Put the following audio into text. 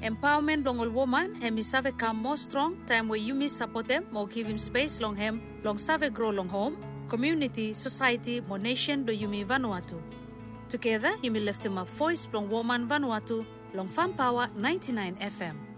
Empowerment long all woman, hemi save come more strong, time where you support them, or give him space long him, long save grow long home, community, society, more nation do yumi Vanuatu. Together, you may lift him up voice long woman Vanuatu, long Farm Power 99 FM.